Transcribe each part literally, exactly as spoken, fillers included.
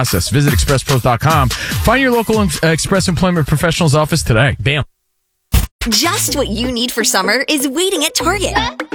process. Visit express pros dot com. Find your local uh, Express Employment Professionals office today. Bam. Just what you need for summer is waiting at Target.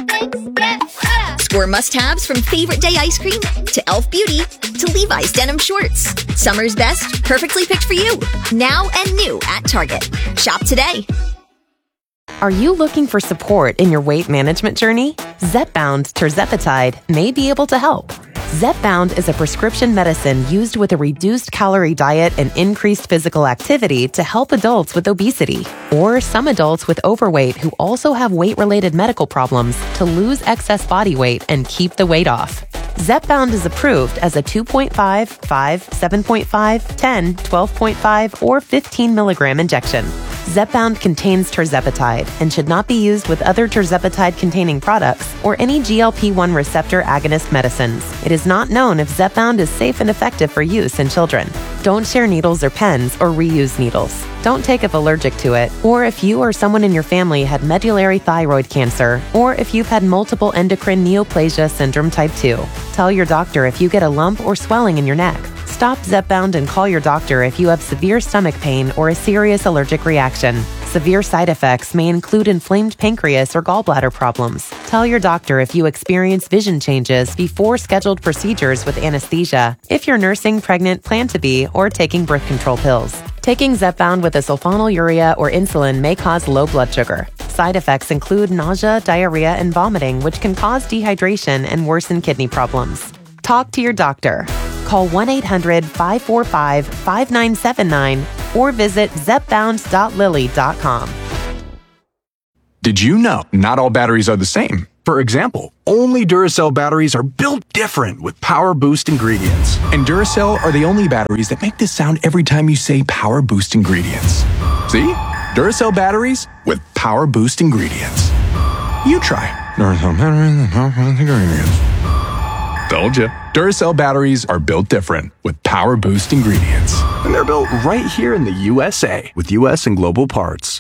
Score must-haves from favorite day ice cream to Elf Beauty to Levi's denim shorts. Summer's best, perfectly picked for you. Now and new at Target. Shop today. Are you looking for support in your weight management journey? Zepbound Tirzepatide may be able to help. Zepbound is a prescription medicine used with a reduced calorie diet and increased physical activity to help adults with obesity, or some adults with overweight who also have weight-related medical problems to lose excess body weight and keep the weight off. Zepbound is approved as a two point five, five, seven point five, ten, twelve point five, or fifteen milligram injection. Zepbound contains tirzepatide and should not be used with other tirzepatide-containing products or any G L P one receptor agonist medicines. It is not known if Zepbound is safe and effective for use in children. Don't share needles or pens or reuse needles. Don't take if allergic to it, or if you or someone in your family had medullary thyroid cancer, or if you've had multiple endocrine neoplasia syndrome type two. Tell your doctor if you get a lump or swelling in your neck. Stop Zepbound and call your doctor if you have severe stomach pain or a serious allergic reaction. Severe side effects may include inflamed pancreas or gallbladder problems. Tell your doctor if you experience vision changes before scheduled procedures with anesthesia, if you're nursing, pregnant, plan to be, or taking birth control pills. Taking Zepbound with a sulfonylurea or insulin may cause low blood sugar. Side effects include nausea, diarrhea, and vomiting, which can cause dehydration and worsen kidney problems. Talk to your doctor. Call one eight hundred, five four five, five nine seven nine or visit zepbound dot lilly dot com. Did you know not all batteries are the same? For example, only Duracell batteries are built different with Power Boost ingredients. And Duracell are the only batteries that make this sound every time you say Power Boost ingredients. See? Duracell batteries with Power Boost ingredients. You try. Duracell batteries with Power Boost ingredients. Told you. Duracell batteries are built different with Power Boost ingredients. And they're built right here in the U S A with U S and global parts.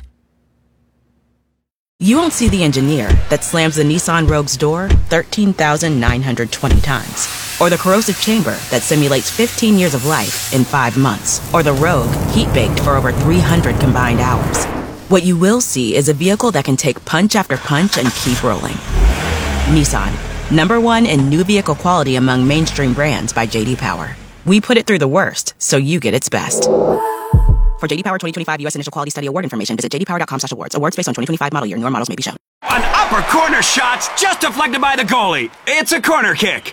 You won't see the engineer that slams the Nissan Rogue's door thirteen thousand nine hundred twenty times. Or the corrosive chamber that simulates fifteen years of life in five months. Or the Rogue heat-baked for over three hundred combined hours. What you will see is a vehicle that can take punch after punch and keep rolling. Nissan. Number one in new vehicle quality among mainstream brands by J D Power. We put it through the worst, so you get its best. For J D Power twenty twenty-five U S Initial Quality Study Award information, visit j d power dot com slash awards. Awards based on twenty twenty-five model year. Newer models may be shown. An upper corner shot's just deflected by the goalie. It's a corner kick.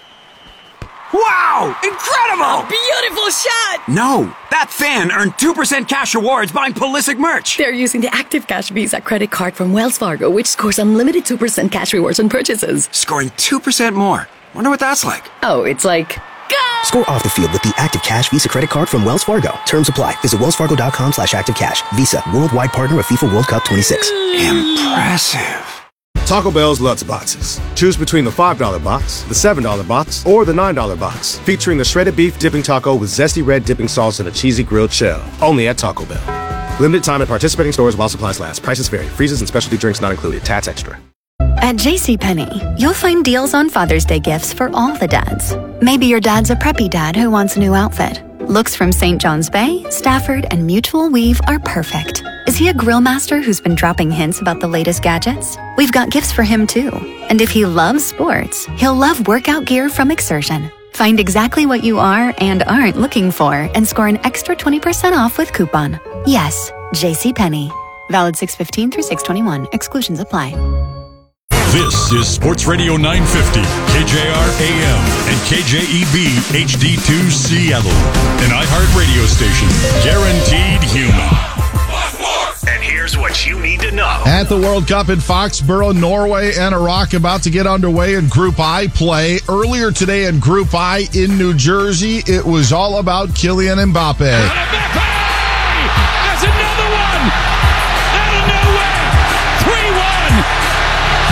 Wow! Incredible! Beautiful shot! No, that fan earned two percent cash rewards buying Pulisic merch. They're using the Active Cash Visa credit card from Wells Fargo, which scores unlimited two percent cash rewards on purchases. Scoring two percent more. Wonder what that's like. Oh, it's like... Go! Score off the field with the Active Cash Visa credit card from Wells Fargo. Terms apply. Visit wells fargo dot com slash active cash. Visa, worldwide partner of FIFA World Cup twenty-six. Impressive. Taco Bell's Lutz Boxes. Choose between the five dollar box, the seven dollar box, or the nine dollar box, featuring the shredded beef dipping taco with zesty red dipping sauce and a cheesy grilled shell. Only at Taco Bell. Limited time at participating stores while supplies last. Prices vary. Freezes and specialty drinks not included. Tats extra. At JCPenney, you'll find deals on Father's Day gifts for all the dads. Maybe your dad's a preppy dad who wants a new outfit. Looks from Saint John's Bay, Stafford, and Mutual Weave are perfect. Is he a grill master who's been dropping hints about the latest gadgets? We've got gifts for him too. And if he loves sports, he'll love workout gear from Exertion. Find exactly what you are and aren't looking for and score an extra twenty percent off with coupon. Yes, JCPenney. Valid six fifteen through six twenty-one. Exclusions apply. This is Sports Radio nine fifty, K J R A M, and K J E B H D two Seattle, an iHeart radio station, guaranteed human. And here's what you need to know. At the World Cup in Foxborough, Norway and Iraq about to get underway in Group I play. Earlier today in Group I in New Jersey, it was all about Kylian Mbappe. Mbappe! There's another one! Out of nowhere! three one!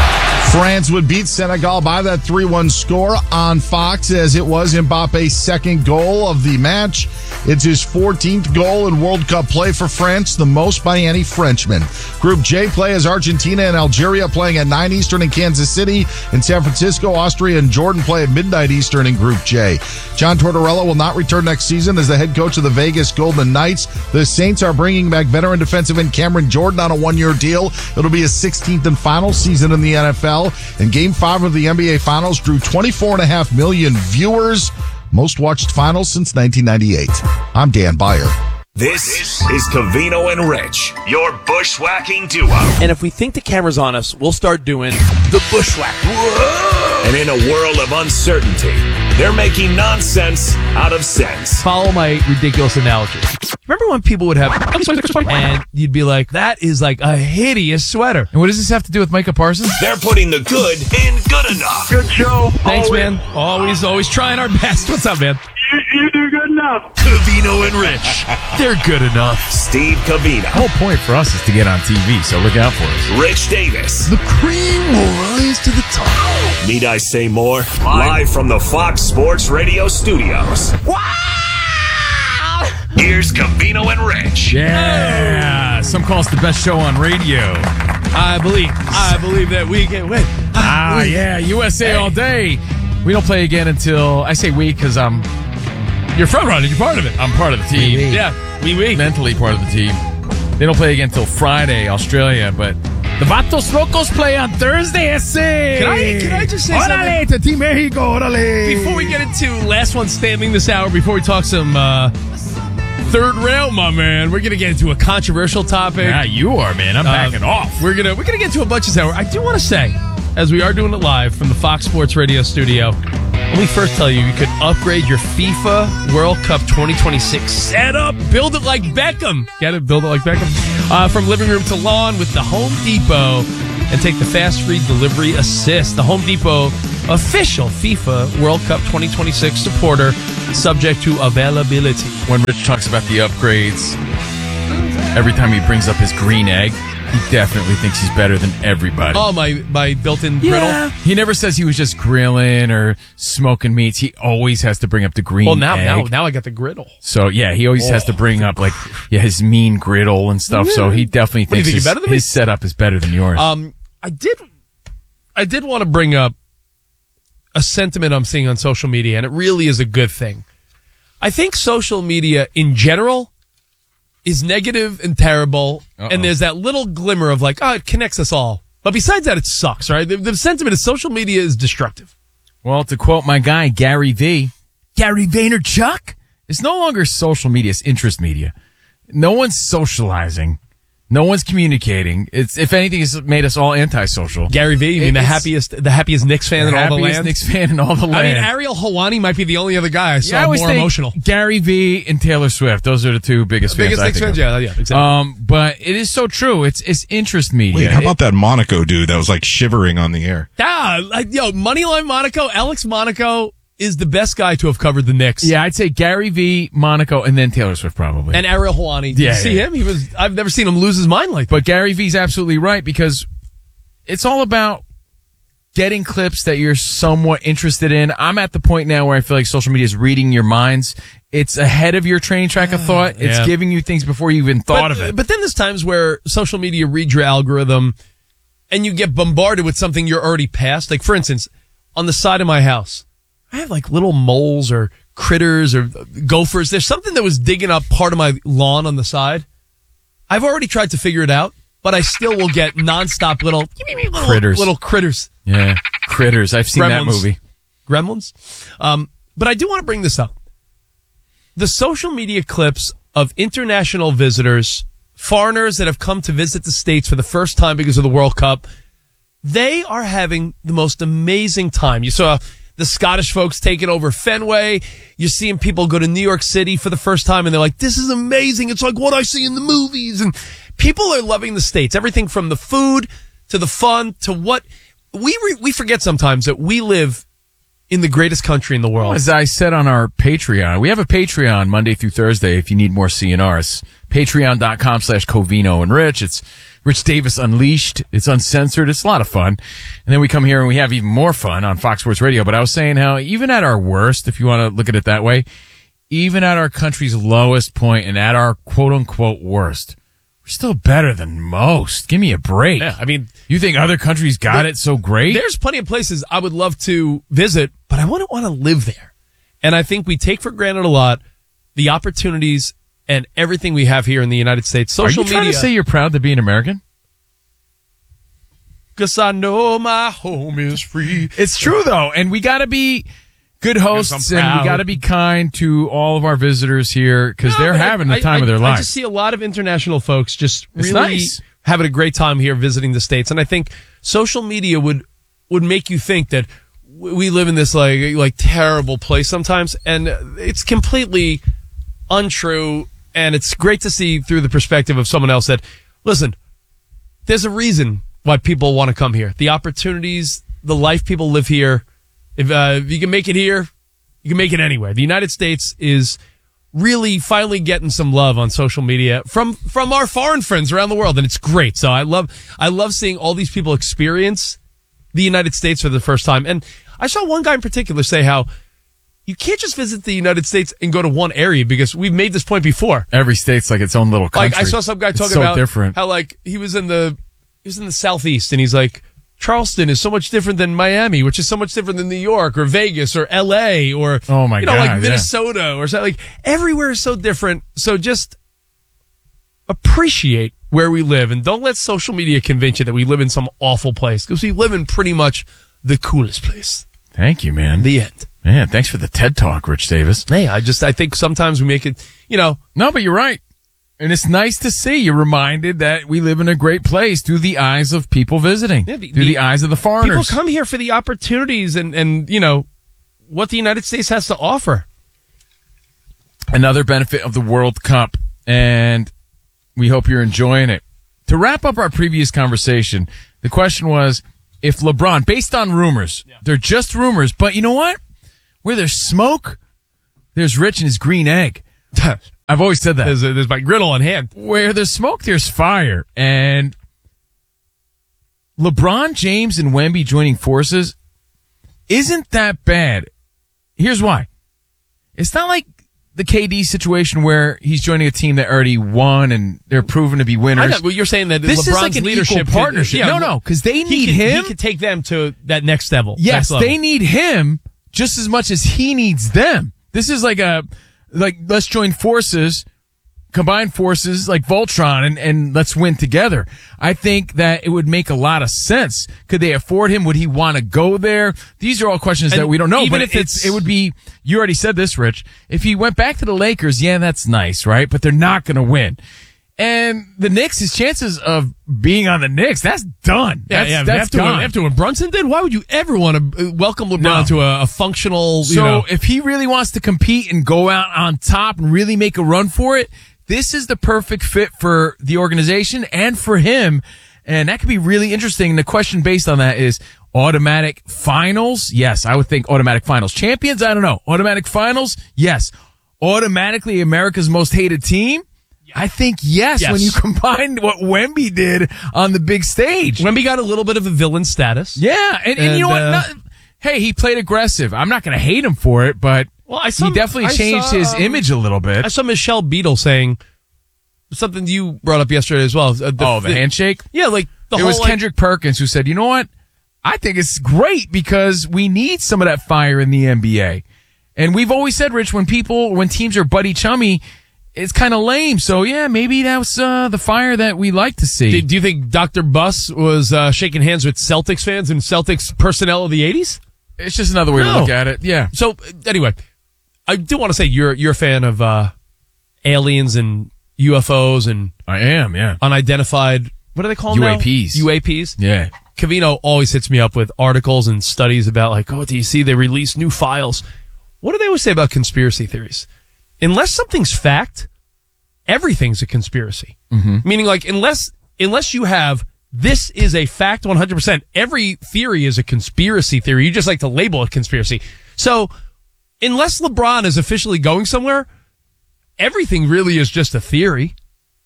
France would beat Senegal by that three one score on Fox, as it was Mbappe's second goal of the match. It's his fourteenth goal in World Cup play for France, the most by any Frenchman. Group J play as Argentina and Algeria playing at nine Eastern in Kansas City. In San Francisco, Austria and Jordan play at midnight Eastern in Group J. John Tortorella will not return next season as the head coach of the Vegas Golden Knights. The Saints are bringing back veteran defensive end Cameron Jordan on a one-year deal. It'll be his sixteenth and final season in the N F L. And Game five of the N B A Finals drew twenty-four point five million viewers. Most watched finals since nineteen ninety-eight. I'm Dan Byer. This is Covino and Rich, your bushwhacking duo. And if we think the camera's on us, we'll start doing the bushwhack. Whoa! And in a world of uncertainty, they're making nonsense out of sense. Follow my ridiculous analogy. Remember when people would have, and you'd be like, that is like a hideous sweater. And what does this have to do with Micah Parsons? They're putting the good in good enough. Good show. Thanks, always. man. Always, always trying our best. What's up, man? You, you do good enough. Covino and Rich. They're good enough. Steve Covino. The whole point for us is to get on T V, so look out for us. Rich Davis. The cream will rise to the top. Need I say more? Live from the Fox Sports Radio studios. Wow! Here's Covino and Rich. Yeah. Some call us the best show on radio. I believe. I believe that we can win. Ah, yeah. U S A all day. We don't play again until, I say we because I'm, you're front runner. You're part of it. I'm part of the team. We, we. Yeah, we, we. Mentally part of the team. They don't play again until Friday, Australia, but the Vatos Locos play on Thursday, ese. Can I, can I just say Orale, something? to Team Mexico, orale. Before we get into last one standing this hour, before we talk some uh, third rail, my man, we're going to get into a controversial topic. Yeah, you are, man. I'm Uh, backing off. We're gonna we're gonna get into a bunch of stuff. I do want to say, as we are doing it live from the Fox Sports Radio studio, let me first tell you, you could upgrade your FIFA World Cup twenty twenty-six setup. Build it like Beckham. Get it? Build it like Beckham. Uh, from living room to lawn with the Home Depot. And take the fast free delivery assist. The Home Depot official FIFA World Cup twenty twenty-six supporter, subject to availability. When Rich talks about the upgrades, every time he brings up his green egg, he definitely thinks he's better than everybody. Oh, my, my built-in Yeah. griddle? He never says he was just grilling or smoking meats. He always has to bring up the green Well, now, egg. now, now I got the griddle. So, yeah, he always Oh, has to bring up, like, yeah, his mean griddle and stuff. So he definitely What, do you thinks think his, you're better than me? his setup is better than yours. Um, I did, I did want to bring up a sentiment I'm seeing on social media, and it really is a good thing. I think social media in general is negative and terrible, Uh-oh. and there's that little glimmer of like, oh, it connects us all. But besides that, it sucks, right? The, the sentiment is social media is destructive. Well, to quote my guy, Gary V, Gary Vaynerchuk, it's no longer social media, it's interest media. No one's socializing. No one's communicating. It's, if anything, it's made us all antisocial. Gary V, you mean the It's- happiest, the happiest Knicks fan in all the happiest land? Knicks fan in all the land. I mean, Ariel Helwani might be the only other guy I saw Yeah, I always more think emotional. Gary V and Taylor Swift. Those are the two biggest fans. Biggest I Knicks think fans, of. yeah, yeah, exactly. Um, but it is so true. It's it's interest media. Wait, how It- about that Monaco dude that was like shivering on the air? Yeah, like, yo, Moneyline Monaco, Alex Monaco is the best guy to have covered the Knicks. Yeah, I'd say Gary V, Monaco, and then Taylor Swift probably. And Ariel Helwani. Did Yeah, you see yeah. him? He was. I've never seen him lose his mind like that. But Gary V's absolutely right because it's all about getting clips that you're somewhat interested in. I'm at the point now where I feel like social media is reading your minds. It's ahead of your train track of thought. It's Yeah. giving you things before you even thought but, of it. But then there's times where social media reads your algorithm and you get bombarded with something you're already past. Like, for instance, on the side of my house, I have like little moles or critters or gophers. There's something that was digging up part of my lawn on the side. I've already tried to figure it out, but I still will get nonstop little, little Critters. Little critters. Yeah, Critters. I've seen that Gremlins. movie. Gremlins. Um, but I do want to bring this up. The social media clips of international visitors, foreigners that have come to visit the States for the first time because of the World Cup, they are having the most amazing time. You saw the Scottish folks taking over Fenway. You're seeing people go to New York City for the first time and they're like, this is amazing. It's like what I see in the movies. And people are loving the States. Everything from the food to the fun to what we re- we forget sometimes that we live in the greatest country in the world. As I said on our Patreon, we have a Patreon Monday through Thursday if you need more C N Rs. Patreon.com slash Covino and Rich. It's Rich Davis Unleashed. It's uncensored. It's a lot of fun. And then we come here and we have even more fun on Fox Sports Radio. But I was saying how even at our worst, if you want to look at it that way, even at our country's lowest point and at our quote-unquote worst, we're still better than most. Give me a break. Yeah, I mean, you think other countries got it so great? There's plenty of places I would love to visit, but I wouldn't want to live there. And I think we take for granted a lot the opportunities and everything we have here in the United States. Social Are you trying media. to say you're proud to be an American? Because I know my home is free. It's true, though, and we got to be good hosts, I'm and we proud. got to be kind to all of our visitors here because No, they're but having I- the time I- of their I lives. just see a lot of international folks just It's really nice. having a great time here visiting the States. And I think social media would would make you think that w- we live in this like like terrible place sometimes, and it's completely untrue. And it's great to see through the perspective of someone else that, listen, there's a reason why people want to come here. The opportunities, the life people live here. If, uh, if you can make it here, you can make it anywhere. The United States is really finally getting some love on social media from, from our foreign friends around the world. And it's great. So I love, I love seeing all these people experience the United States for the first time. And I saw one guy in particular say how you can't just visit the United States and go to one area because we've made this point before. Every state's like its own little country. Like I saw some guy It's talking so about different. how like he was in the he was in the Southeast and he's like, Charleston is so much different than Miami, which is so much different than New York or Vegas or L A or Oh my you know God, like yeah. Minnesota or something. Like everywhere is so different. So just appreciate where we live and don't let social media convince you that we live in some awful place because we live in pretty much the coolest place. Thank you, man. The end. Man, thanks for the TED Talk, Rich Davis. Hey, I just I think sometimes we make it, you know. No, but you're right. And it's nice to see you're reminded that we live in a great place through the eyes of people visiting, Yeah, the- through the, the- eyes of the foreigners. People come here for the opportunities and, and, you know, what the United States has to offer. Another benefit of the World Cup, and we hope you're enjoying it. To wrap up our previous conversation, the question was, if LeBron, based on rumors, they're just rumors, but you know what? Where there's smoke, there's Rich and his green egg. I've always said that. There's, there's my griddle on hand. Where there's smoke, there's fire. And LeBron James and Wemby joining forces isn't that bad. Here's why. It's not like the K D situation where he's joining a team that already won and they're proven to be winners. I know, well, you're saying that this LeBron's is like an leadership equal could- partnership. yeah, no, no, because they he need could- him. He could take them to that next level. Yes, next level. they need him just as much as he needs them. This is like a, like, let's join forces, combine forces like Voltron and, and let's win together. I think that it would make a lot of sense. Could they afford him? Would he want to go there? These are all questions And that we don't know, even but if it's, it's- it would be, you already said this, Rich. If he went back to the Lakers, yeah, that's nice, right? But they're not going to win. And the Knicks, his chances of being on the Knicks, that's done. Yeah, That's, yeah. that's after, gone. after what Brunson did, why would you ever want to welcome LeBron No. to a, a functional, you So know, if he really wants to compete and go out on top and really make a run for it, this is the perfect fit for the organization and for him. And that could be really interesting. The question based on that is automatic finals. Yes, I would think automatic finals. Champions, I don't know. Automatic finals, yes. Automatically America's most hated team. I think yes, Yes. when you combine what Wemby did on the big stage. Wemby got a little bit of a villain status. Yeah, and, and, And, you know what? uh, Not- hey, he played aggressive. I'm not going to hate him for it, but Well, I saw, he definitely I changed saw, his um, image a little bit. I saw Michelle Beadle saying something you brought up yesterday as well. Uh, oh, the, handshake? Yeah, like the it whole was like, Kendrick Perkins who said, you know what? I think it's great because we need some of that fire in the N B A. And we've always said, Rich, when people, when teams are buddy chummy, it's kind of lame. So, yeah, maybe that was uh, the fire that we like to see. Do, do you think Doctor Buss was uh, shaking hands with Celtics fans and Celtics personnel of the eighties? It's just another way No. to look at it. Yeah. So, anyway, I do want to say you're you're a fan of uh, aliens and U F Os and I am, yeah. unidentified, what do they call them U A now? Ps. U A Ps? Yeah. Cavino always hits me up with articles and studies about, like, oh, do you see they release new files? What do they always say about conspiracy theories? Unless something's fact, everything's a conspiracy. Mm-hmm. Meaning, like, unless unless you have this is a fact one hundred percent, every theory is a conspiracy theory. You just like to label it conspiracy. So, unless LeBron is officially going somewhere, everything really is just a theory.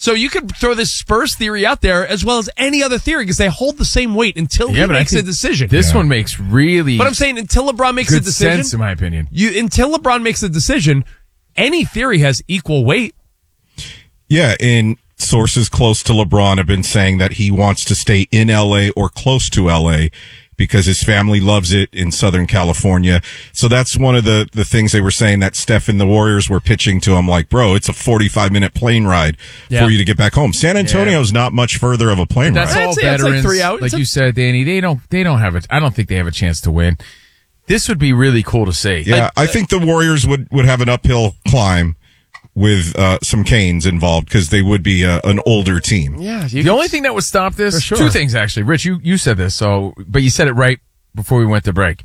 So you could throw this Spurs theory out there as well as any other theory because they hold the same weight until Yeah, he but I makes a think decision. This one makes really But I'm saying until LeBron makes good a decision, sense, in my opinion. You until LeBron makes a decision, any theory has equal weight. Yeah, and sources close to LeBron have been saying that he wants to stay in L A or close to L A because his family loves it in Southern California. So that's one of the, the things they were saying that Steph and the Warriors were pitching to him, like, bro, it's a forty-five minute plane ride Yeah. for you to get back home. San Antonio's not much further of a plane That's ride. all I'd say it's like veterans, three hours. like you said, Danny. They don't. They don't have it. I don't think they have a chance to win. This would be really cool to see. Yeah, I think the Warriors would, would have an uphill climb with uh, some Canes involved because they would be uh, an older team. Yeah, The only thing that would stop this, For sure. two things actually. Rich, you, you said this, so but you said it right before we went to break.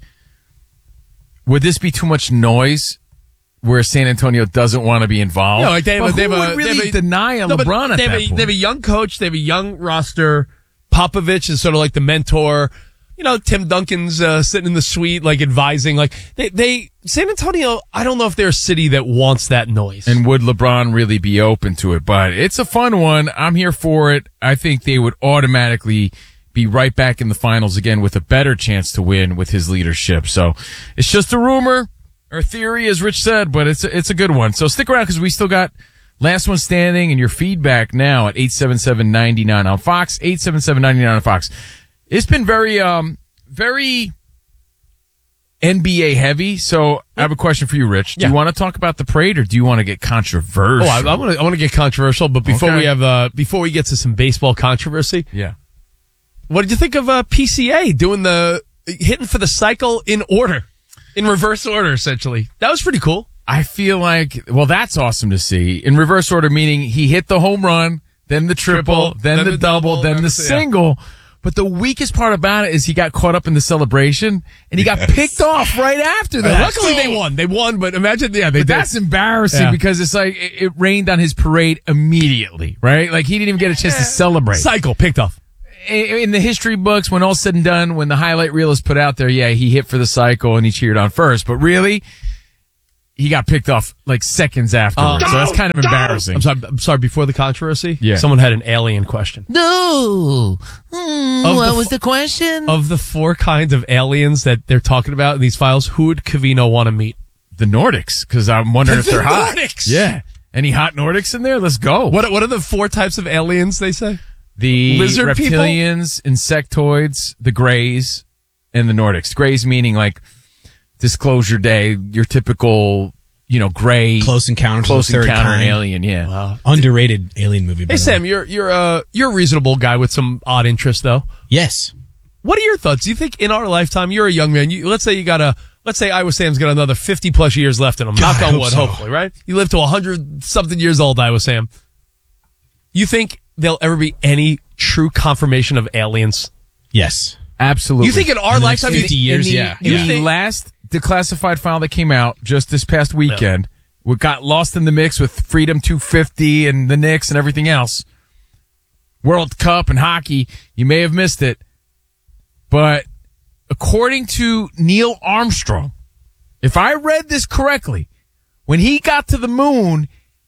Would this be too much noise where San Antonio doesn't want to be involved? No, like they have, But a, they who have would a, really they have a, deny a no, but LeBron at they have that a, point? They have a young coach. They have a young roster. Popovich is sort of like the mentor. You know, Tim Duncan's uh, sitting in the suite, like advising. Like they, they, San Antonio. I don't know if they're a city that wants that noise. And would LeBron really be open to it? But it's a fun one. I'm here for it. I think they would automatically be right back in the finals again with a better chance to win with his leadership. So it's just a rumor or theory, as Rich said, but it's a, it's a good one. So stick around because we still got last one standing and your feedback now at eight seven seven, nine nine on Fox, eight seven seven, nine nine on Fox. It's been very, um, very N B A heavy. So I have a question for you, Rich. Do Yeah. you want to talk about the parade or do you want to get controversial? Oh, I, I want to. I want to get controversial, but before Okay. we have, uh, before we get to some baseball controversy, Yeah. what did you think of uh, P C A doing the hitting for the cycle in order, in reverse order, essentially? That was pretty cool. I feel like, well, that's awesome to see. In reverse order, meaning he hit the home run, then the triple, Triple, then, then the, the double, double, then then the the- yeah. single. But the weakest part about it is he got caught up in the celebration and he got Yes. picked off right after that. Luckily, they won. They won, but imagine, yeah, they But did. that's embarrassing Yeah. because it's like it, it rained on his parade immediately, right? Like he didn't even get a chance to celebrate. Cycle picked off. In in the history books, when all's said and done, when the highlight reel is put out there, yeah, he hit for the cycle and he cheered on first. But really, he got picked off like seconds afterwards. Uh, so that's kind of embarrassing. I'm sorry. I'm sorry. Before the controversy, Yeah. someone had an alien question. No. Of what the was f- the question? Of the four kinds of aliens that they're talking about in these files, who would Cavino want to meet? The Nordics, because I'm wondering if The they're hot. Nordics! Yeah. Any hot Nordics in there? Let's go. What What are the four types of aliens they say? The Lizard people? reptilians, insectoids, the grays, and the Nordics. Grays meaning like Disclosure Day, your typical, you know, gray, Close Encounter, close to the Third encounter Kind. alien. Yeah. Wow. Underrated alien movie. by Hey the Sam, way. you're you're uh you're a reasonable guy with some odd interests though. Yes. What are your thoughts? Do you think in our lifetime, you're a young man, you, let's say you got a, let's say Iowa Sam's got another fifty plus years left in him. God, Knock I on hope wood, so. hopefully, right? You live to one hundred something years old, Iowa Sam. You think there'll ever be any true confirmation of aliens? Yes. Absolutely. You think in our In the next lifetime, fifty in years, the- yeah. You the think, last declassified file that came out just this past weekend, we got lost in the mix with Freedom two fifty and the Knicks and everything else. World Cup and hockey, you may have missed it. But according to Neil Armstrong, if I read this correctly, when he got to the moon,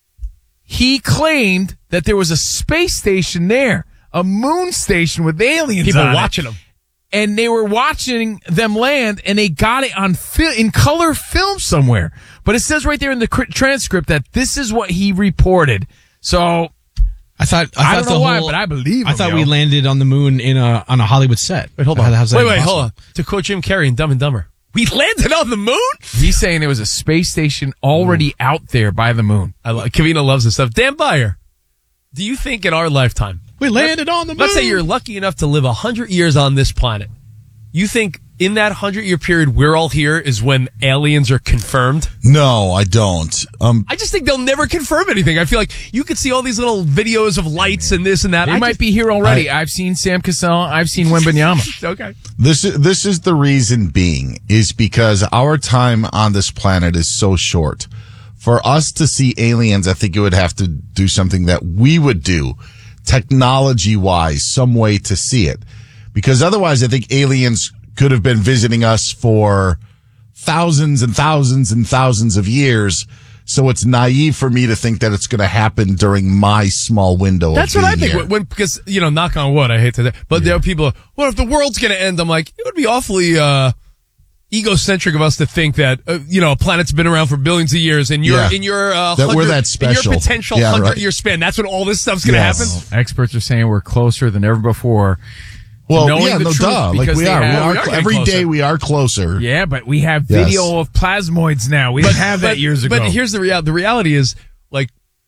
he claimed that there was a space station there, a moon station with aliens people on it. watching them. And they were watching them land, and they got it on fi- in color film somewhere. But it says right there in the cr- transcript that this is what he reported. So I thought. I, I thought don't the know why, whole- but I believe I him, thought yo. we landed on the moon in a on a Hollywood set. Wait, hold How- on. how's that Wait, wait, possible? hold on. To quote Jim Carrey in Dumb and Dumber, we landed on the moon? he's saying there was a space station already out there by the moon. I love, Kavina loves this stuff. Dan Byer, do you think in our lifetime, We landed on the moon. let's say you're lucky enough to live one hundred years on this planet, you think in that one hundred year period we're all here is when aliens are confirmed? No, I don't. Um, I just think they'll never confirm anything. I feel like you could see all these little videos of lights and this and that. They I might just- be here already. I, have seen Sam Cassell. I've seen Wembanyama. Okay. This is this is the reason being is because our time on this planet is so short. For us to see aliens, I think it would have to do something that we would do, technology wise, some way to see it. Because otherwise, I think aliens could have been visiting us for thousands and thousands and thousands of years. So it's naive for me to think that it's going to happen during my small window. That's of what I being think. here. When, because, you know, knock on wood, I hate to, but yeah. there are people, what if the world's going to end? I'm like, it would be awfully, uh, egocentric of us to think that, uh, you know, a planet's been around for billions of years and you're, Yeah. in your, uh, That we're hundred- that special. in your potential Yeah, hundred right. year span. That's when all this stuff's going to Yes. happen. Experts are saying we're closer than ever before. Well, knowing yeah, the no truth duh. Like because we they are. have- we are, we are getting every closer. day we are closer. Yeah, but we have Yes. video of plasmoids now. We didn't have that but, years ago. But here's the reality. The reality is, like,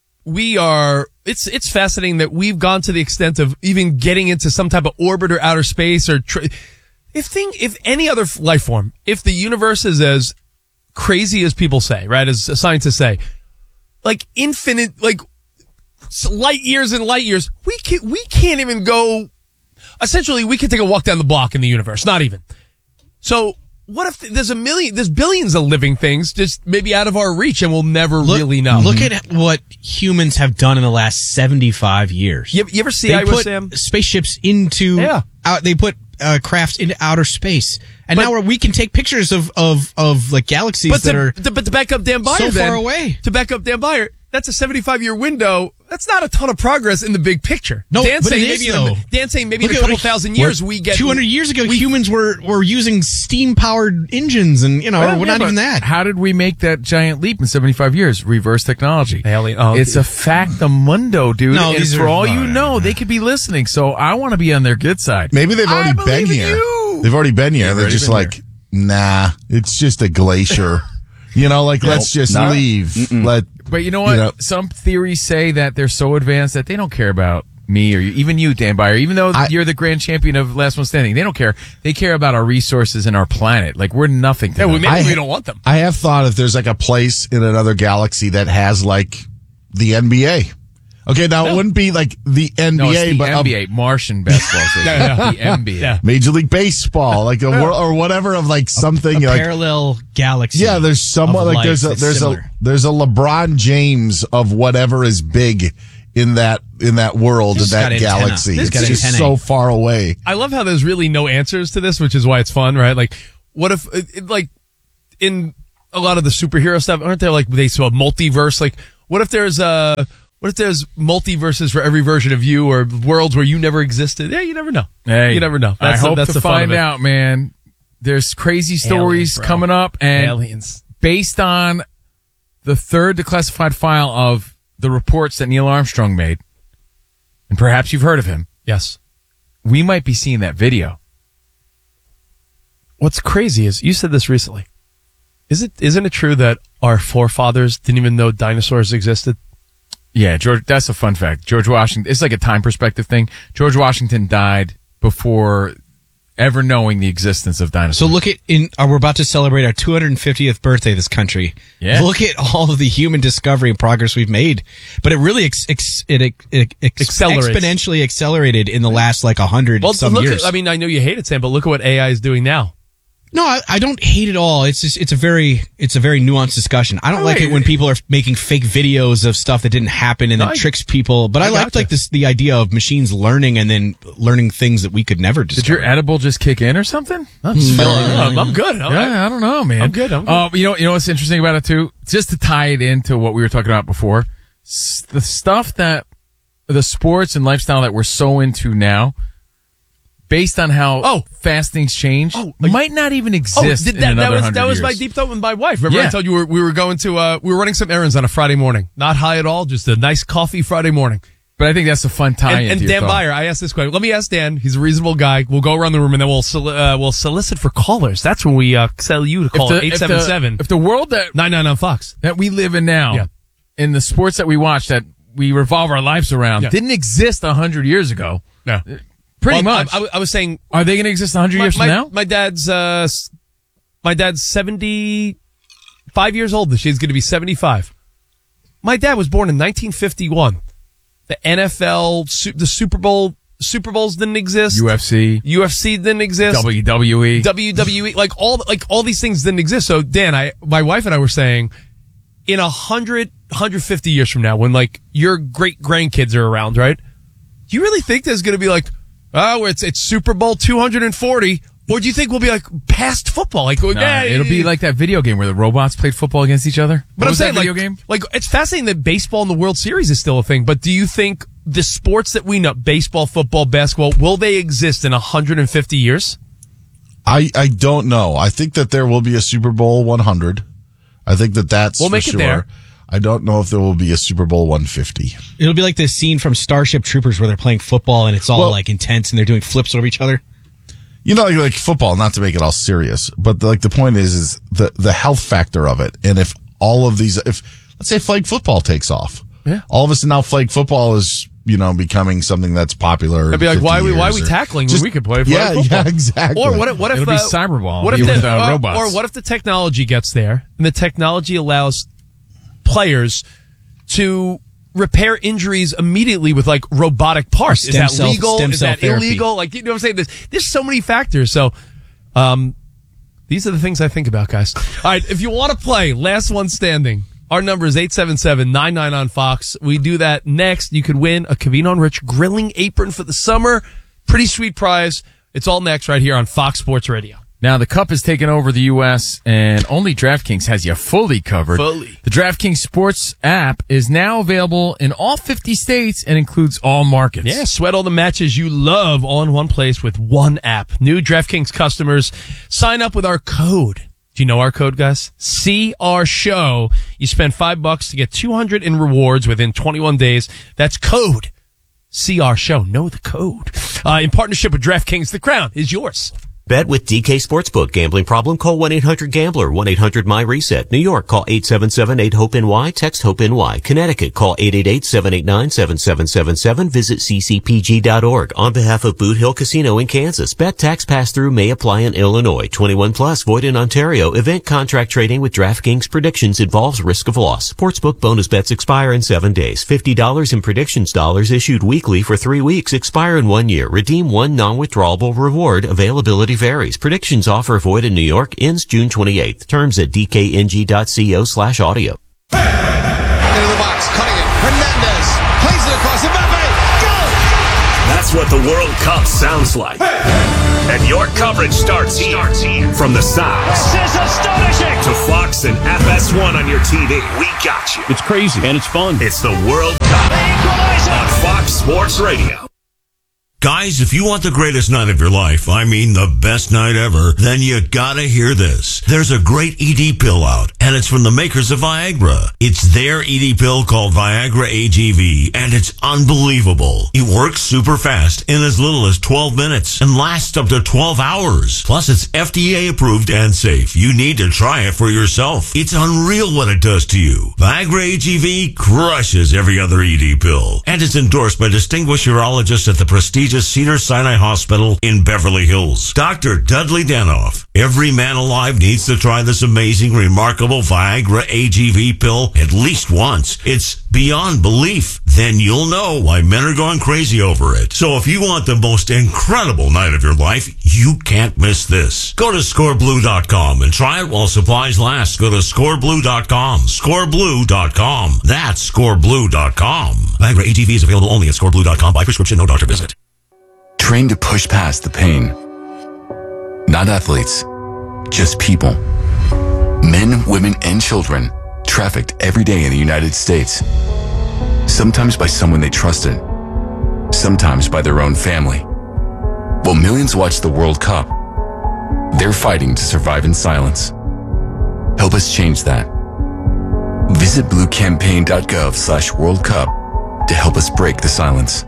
we are, it's, it's fascinating that we've gone to the extent of even getting into some type of orbit or outer space or, tr- if thing, if any other f- life form, if the universe is as crazy as people say, right, as scientists say, like infinite, like s- light years and light years, we can't, we can't even go, essentially we can take a walk down the block in the universe, not even. So, what if there's a million, there's billions of living things just maybe out of our reach and we'll never Look, really know. Look at what humans have done in the last seventy-five years. You, you ever see they Iowa, put Sam? spaceships into, Yeah. out, they put uh, crafts into outer space. And now we're, we can take pictures of, of, of like galaxies But that to, are to, but to back up Dan Byer, so then, far away. To back up Dan Byer, that's a seventy-five year window. That's not a ton of progress in the big picture. No, Dan's but saying it is, maybe in a, though. Dan's saying maybe Look in a at couple what- thousand years we get two hundred years ago, humans were, were using steam powered engines and, you know, Well, we're yeah, not but even that. How did we make that giant leap in seventy-five years? Reverse technology. Alien- oh, it's a factamundo, dude. No, and these for are- all you no, no, know, they could be listening. So I want to be on their good side. Maybe they've I already been believe in here. you. They've already been here. They've They're already just been like, nah, it's just a glacier. You know, like, let's just no. leave. Mm-mm. Let, But you know what? You know- Some theories say that they're so advanced that they don't care about me or you, even you, Dan Byer. Even though I- you're the grand champion of Last One Standing, they don't care. They care about our resources and our planet. Like we're nothing to Yeah, them. we, maybe I- we don't want them. I have thought if there's like a place in another galaxy that has like the N B A. Okay, now it wouldn't be like the N B A, no, it's the but a- N B A, Martian basketball. Association. Yeah, yeah. The N B A. Yeah. Major League Baseball, like a world or whatever of like something a like parallel galaxy. yeah. There's somewhat of like there's a life that's there's similar. a there's a LeBron James of whatever is big in that in that world He's in got that antenna. galaxy. He's It's got just antennae. so far away. I love how there's really no answers to this, which is why it's fun, right? Like, what if, it, it, like, in a lot of the superhero stuff, aren't there like, they saw multiverse? Like, what if there's uh what if there's multiverses for every version of you or worlds where you never existed? Yeah, you never know. Hey, you never know. I That's the- hope that's to the fun of find it. out, man. There's crazy stories Aliens, bro. coming up, and Aliens. based on the third declassified file of the reports that Neil Armstrong made, and perhaps you've heard of him, Yes. we might be seeing that video. What's crazy is, you said this recently. Is it, isn't it true that our forefathers didn't even know dinosaurs existed? Yeah, George. That's a fun fact. George Washington. It's like a time perspective thing. George Washington died before ever knowing the existence of dinosaurs. So look at in uh, we're about to celebrate our two hundred fiftieth birthday this country. Yeah. Look at all of the human discovery and progress we've made. But it really ex, ex, it, ex, ex, Accelerates. exponentially accelerated in the last like a hundred Well, some look years. at, I mean, I know you hate it, Sam, but look at what A I is doing now. No, I, I don't hate it all. It's just, it's a very, it's a very nuanced discussion. I don't Oh, like wait. it when people are making fake videos of stuff that didn't happen and then I- tricks people. But I, I like gotcha. like this, the idea of machines learning and then learning things that we could never Did discover. your edible just kick in or something? I'm, just filling it up. I'm good. I'm, Yeah, I don't know, man. I'm good, I'm good. Uh, you know, you know what's interesting about it too? Just to tie it into what we were talking about before, s- the stuff that the sports and lifestyle that we're so into now, based on how Oh. fast things change, Oh, like- might not even Oh, exist did in that, another that was hundred that was years. my deep thought with my wife. Remember Yeah. I told you we were, we were going to uh, we were running some errands on a Friday morning. Not high at all, just a nice coffee Friday morning. But I think that's a fun tie-in. And, and to your Dan thought. Byer, I asked this question. Let me ask Dan. He's a reasonable guy. We'll go around the room and then we'll soli- uh, we'll solicit for callers. That's when we uh, sell you to call If the- eight seven seven If the, if the world that nine nine nine Fox that we live in now, Yeah. in the sports that we watch, that we revolve our lives around, Yeah. didn't exist a hundred years ago. No. Pretty Well, much. I, I, I was saying, Are they going to exist a hundred my, years my, from now? my dad's uh, s- my dad's seventy-five years old. This year. He's going to be seventy-five. My dad was born in nineteen fifty-one. The N F L, su- the Super Bowl, Super Bowls didn't exist. U F C, U F C didn't exist. W W E. W W E, like all, like all these things didn't exist. So Dan, I, my wife and I were saying, in a hundred, hundred fifty years from now, when like your great grandkids are around, right? Do you really think there's going to be like, oh, it's, it's Super Bowl two hundred forty. Or do you think we'll be like past football? Like, No, yeah, it'll be like that video game where the robots played football against each other. But What I'm was saying, that video like, game? like it's fascinating that baseball in the World Series is still a thing. But do you think the sports that we know, baseball, football, basketball, will they exist in one hundred fifty years? I, I don't know. I think that there will be a Super Bowl one hundred. I think that that's We'll for make it sure. there. I don't know if there will be a Super Bowl one fifty. It'll be like this scene from Starship Troopers where they're playing football and it's all Well- like intense and they're doing flips over each other. You know, like, like football, not to make it all serious, but the, like the point is, is the, the health factor of it. And if all of these, if let's say flag football takes off, yeah. all of a sudden now flag football is, you know, becoming something that's popular. I'd be like, in why are fifty we, why are years we or- tackling just- when we could play flag Yeah, football? yeah, exactly. Or what if, what if It'll be uh, cyberball What if with, the, uh, or, robots. or what if the technology gets there and the technology allows players to repair injuries immediately with like robotic parts? Is Stem that cell- legal? stem Is cell that therapy. illegal? Like, you know what I'm saying? There's, there's so many factors. So, um, these are the things I think about, guys. All right. If you want to play Last One Standing, our number is eight seven seven, nine nine on Fox. We do that next. You could win a Cavino and Rich grilling apron for the summer. Pretty sweet prize. It's all next right here on Fox Sports Radio. Now, the Cup has taken over the U S, and only DraftKings has you fully covered. Fully. The DraftKings Sports app is now available in all fifty states and includes all markets. Yeah, sweat all the matches you love all in one place with one app. New DraftKings customers, sign up with our code. Do you know our code, guys? C R Show. You spend five bucks to get two hundred in rewards within twenty-one days. That's code C R Show. Know the code. Uh, in partnership with DraftKings, the crown is yours. Bet with D K Sportsbook. Gambling problem? Call one eight hundred gambler. one eight hundred my reset. New York, call eight seven seven eight hope N Y. Text HOPE-NY. Connecticut, call eight eight eight seven eight nine seven seven seven seven. Visit c c p g dot org. On behalf of Boot Hill Casino in Kansas, bet tax pass-through may apply in Illinois. twenty-one plus, void in Ontario. Event contract trading with DraftKings predictions involves risk of loss. Sportsbook bonus bets expire in seven days. fifty dollars in predictions dollars issued weekly for three weeks. Expire in one year. Redeem one non-withdrawable reward. Availability varies. Predictions offer void in New York. Ends June twenty-eighth. Terms at d k n g dot co slash audio. Into the box, cutting it. Hernandez plays it across the Mbappe. Goal! That's what the World Cup sounds like. And your coverage starts here. From the sounds This is astonishing! to Fox and F S one on your T V. We got you. It's crazy and it's fun. It's the World Cup on Fox Sports Radio. Guys, if you want the greatest night of your life, I mean the best night ever, then you gotta hear this. There's a great E D pill out, and it's from the makers of Viagra. It's their E D pill called Viagra A G V, and it's unbelievable. It works super fast in as little as twelve minutes and lasts up to twelve hours. Plus, it's F D A approved and safe. You need to try it for yourself. It's unreal what it does to you. Viagra A G V crushes every other E D pill, and it's endorsed by distinguished urologists at the prestigious Cedars-Sinai Hospital in Beverly Hills. Doctor Dudley Danoff. Every man alive needs to try this amazing, remarkable Viagra A G V pill at least once. It's beyond belief. Then you'll know why men are going crazy over it. So if you want the most incredible night of your life, you can't miss this. Go to score blue dot com and try it while supplies last. Go to score blue dot com. score blue dot com. That's score blue dot com. Viagra A G V is available only at score blue dot com by prescription, no doctor visit. Trained to push past the pain. Not athletes, just people. Men, women, and children trafficked every day in the United States. Sometimes by someone they trusted, sometimes by their own family. While millions watch the World Cup, they're fighting to survive in silence. Help us change that. Visit blue campaign dot gov slash World Cup to help us break the silence.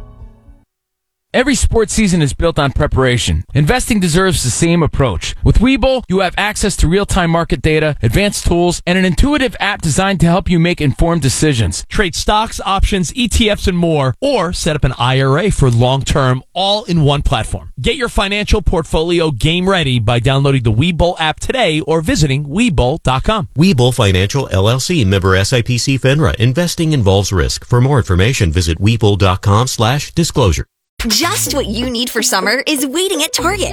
Every sports season is built on preparation. Investing deserves the same approach. With Webull, you have access to real-time market data, advanced tools, and an intuitive app designed to help you make informed decisions. Trade stocks, options, E T Fs, and more, or set up an I R A for long-term, all in one platform. Get your financial portfolio game ready by downloading the Webull app today or visiting Webull dot com. Webull Financial L L C, member S I P C FINRA. Investing involves risk. For more information, visit Webull dot com slash disclosure. Just what you need for summer is waiting at Target.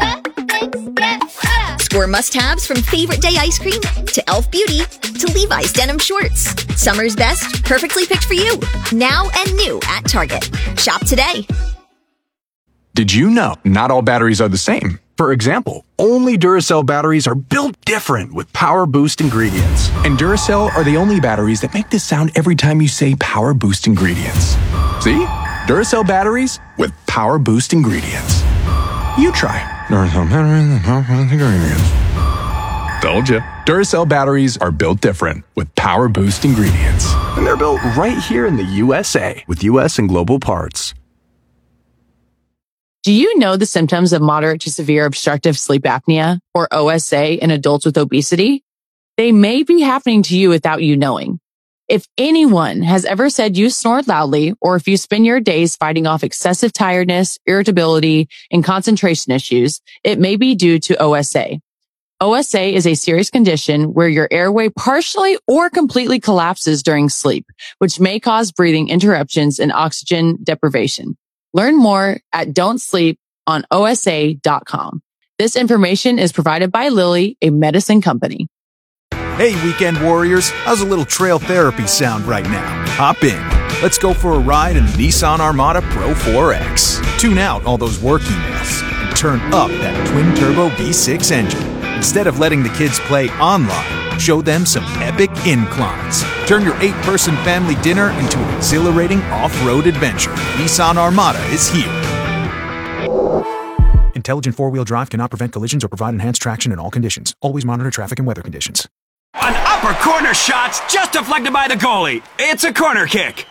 Score must-haves from favorite day ice cream to e l f Beauty to Levi's denim shorts. Summer's best, perfectly picked for you. Now and new at Target. Shop today. Did you know not all batteries are the same? For example, only Duracell batteries are built different with Power Boost ingredients. And Duracell are the only batteries that make this sound every time you say Power Boost ingredients. See? Duracell batteries with Power Boost ingredients. You try. Duracell batteries with Power Boost ingredients. Told ya. Duracell batteries are built different with Power Boost ingredients. And they're built right here in the U S A with U S and global parts. Do you know the symptoms of moderate to severe obstructive sleep apnea, or O S A, in adults with obesity? They may be happening to you without you knowing. If anyone has ever said you snore loudly, or if you spend your days fighting off excessive tiredness, irritability, and concentration issues, it may be due to O S A. O S A is a serious condition where your airway partially or completely collapses during sleep, which may cause breathing interruptions and oxygen deprivation. Learn more at don't sleep on O S A dot com. This information is provided by Lilly, a medicine company. Hey, weekend warriors, how's a little trail therapy sound right now? Hop in. Let's go for a ride in the Nissan Armada Pro four X. Tune out all those work emails and turn up that twin-turbo V six engine. Instead of letting the kids play online, show them some epic inclines. Turn your eight-person family dinner into an exhilarating off-road adventure. Nissan Armada is here. Intelligent four-wheel drive cannot prevent collisions or provide enhanced traction in all conditions. Always monitor traffic and weather conditions. An upper corner shot's just deflected by the goalie. It's a corner kick.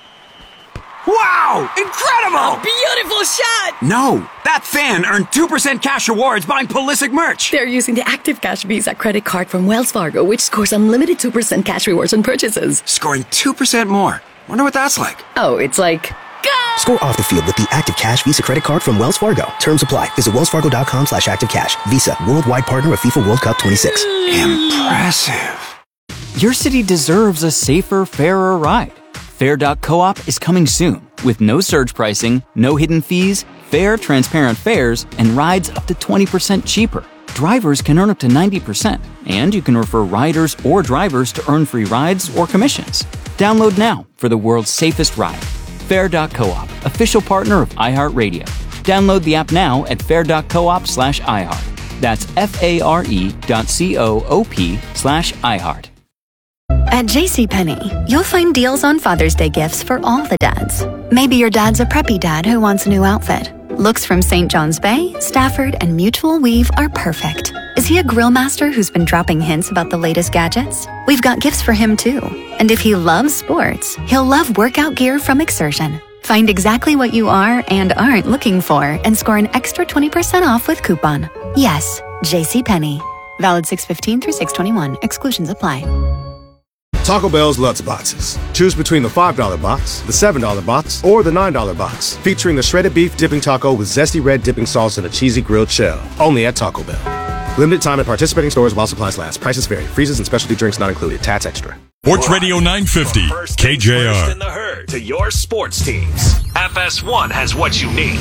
Wow! Incredible! Beautiful shot! No! That fan earned two percent cash rewards buying Pulisic merch. They're using the Active Cash Visa credit card from Wells Fargo, which scores unlimited two percent cash rewards on purchases. Scoring two percent more. Wonder what that's like. Oh, it's like... Go! Score off the field with the Active Cash Visa credit card from Wells Fargo. Terms apply. Visit wellsfargo.com slash activecash. Visa, worldwide partner of FIFA World Cup twenty-six. Impressive. Your city deserves a safer, fairer ride. Fair dot coop is coming soon with no surge pricing, no hidden fees, fair, transparent fares, and rides up to twenty percent cheaper. Drivers can earn up to ninety percent, and you can refer riders or drivers to earn free rides or commissions. Download now for the world's safest ride. Fair dot coop, official partner of iHeartRadio. Download the app now at fair dot coop slash iHeart. That's F-A-R-E dot C-O-O-P slash iHeart. At JCPenney, you'll find deals on Father's Day gifts for all the dads. Maybe your dad's a preppy dad who wants a new outfit. Looks from Saint John's Bay, Stafford, and Mutual Weave are perfect. Is he a grill master who's been dropping hints about the latest gadgets? We've got gifts for him too. And if he loves sports, he'll love workout gear from Exertion. Find exactly what you are and aren't looking for and score an extra twenty percent off with coupon. Yes, JCPenney. Valid six fifteen through six twenty-one. Exclusions apply. Taco Bell's Lutz Boxes. Choose between the five dollar box, the seven dollar box, or the nine dollar box, featuring the shredded beef dipping taco with zesty red dipping sauce and a cheesy grilled shell. Only at Taco Bell. Limited time at participating stores while supplies last. Prices vary. Freezes and specialty drinks not included. Tats extra. Sports Radio nine fifty, K J R. First in the herd to your sports teams. F S one has what you need.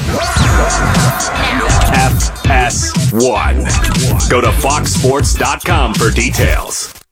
F S one. Go to fox sports dot com for details.